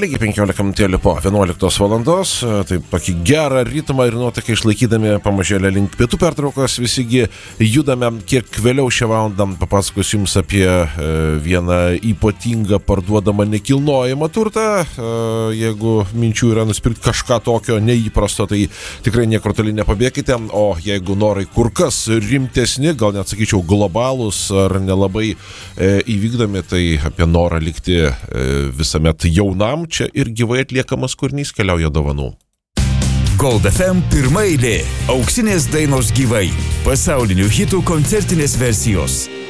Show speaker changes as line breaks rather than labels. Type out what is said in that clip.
lygiai 15 minutėlių po 11 valandos, taip tokį gerą ritmą ir nuotaiką išlaikydami pamažėlę link pietų pertraukos, visigi judame kiek vėliau šią valandą, papasakosiu jums apie vieną ypatingą parduodamą nekilnojamą turtą. Jeigu minčių yra nusipirkti kažką tokio neįprasto, tai tikrai niekur toli nepabėkite, o jeigu norai kur kas rimtesni, gal net sakyčiau globalūs ar nelabai įvykdomi, tai apie norą likti visamet jaunam, čia ir gyvai atliekamas kūrinys keliauja dovanų.
Gold FM pirma eilė. Auksinės dainos gyvai. Pasaulinių hitų koncertinės versijos.